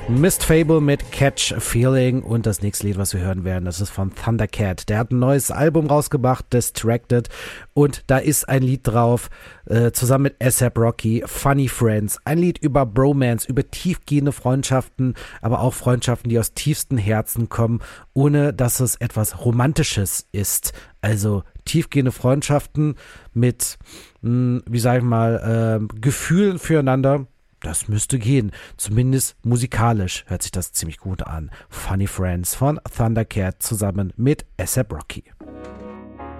Mist Fable mit Catch a Feeling und das nächste Lied, was wir hören werden, das ist von Thundercat. Der hat ein neues Album rausgebracht, Distracted, und da ist ein Lied drauf, zusammen mit A$AP Rocky, Funny Friends, ein Lied über Bromance, über tiefgehende Freundschaften, aber auch Freundschaften, die aus tiefstem Herzen kommen, ohne dass es etwas Romantisches ist. Also tiefgehende Freundschaften mit, Gefühlen füreinander. Das müsste gehen. Zumindest musikalisch hört sich das ziemlich gut an. Funny Friends von Thundercat zusammen mit A$AP Rocky.